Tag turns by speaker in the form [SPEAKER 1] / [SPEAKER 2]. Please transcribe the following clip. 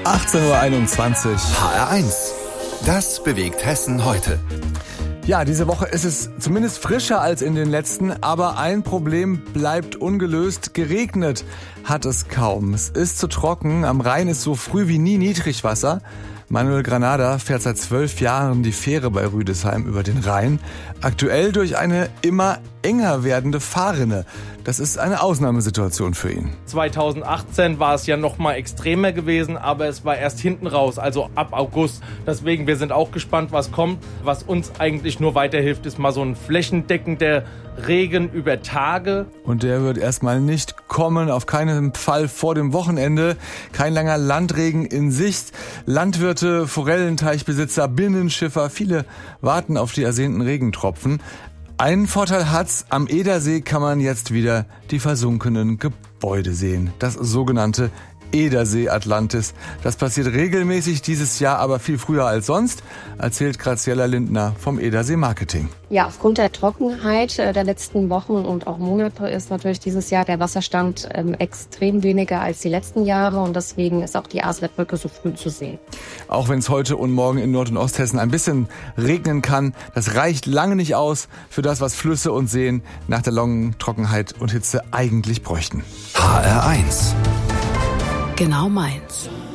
[SPEAKER 1] 18:21 Uhr.
[SPEAKER 2] HR1. Das bewegt Hessen heute.
[SPEAKER 1] Ja, diese Woche ist es zumindest frischer als in den letzten, aber ein Problem bleibt ungelöst. Geregnet hat es kaum. Es ist zu trocken. Am Rhein ist so früh wie nie Niedrigwasser. Manuel Granada fährt seit 12 Jahren die Fähre bei Rüdesheim über den Rhein. Aktuell durch eine immer enger werdende Fahrrinne. Das ist eine Ausnahmesituation für ihn.
[SPEAKER 3] 2018 war es ja noch mal extremer gewesen, aber es war erst hinten raus, also ab August. Deswegen, wir sind auch gespannt, was kommt. Was uns eigentlich nur weiterhilft, ist mal so ein flächendeckender Regen über Tage.
[SPEAKER 1] Und der wird erstmal nicht kommen, auf keinen Fall vor dem Wochenende. Kein langer Landregen in Sicht. Landwirte, Forellenteichbesitzer, Binnenschiffer, viele warten auf die ersehnten Regentropfen. Einen Vorteil hat's, am Edersee kann man jetzt wieder die versunkenen Gebäude sehen. Das sogenannte Edersee Atlantis. Das passiert regelmäßig dieses Jahr, aber viel früher als sonst, erzählt Graziella Lindner vom Edersee Marketing.
[SPEAKER 4] Ja, aufgrund der Trockenheit der letzten Wochen und auch Monate ist natürlich dieses Jahr der Wasserstand extrem weniger als die letzten Jahre und deswegen ist auch die Aswedbrücke so früh zu sehen.
[SPEAKER 1] Auch wenn es heute und morgen in Nord- und Osthessen ein bisschen regnen kann, das reicht lange nicht aus für das, was Flüsse und Seen nach der langen Trockenheit und Hitze eigentlich bräuchten.
[SPEAKER 2] HR1.
[SPEAKER 5] Genau meins.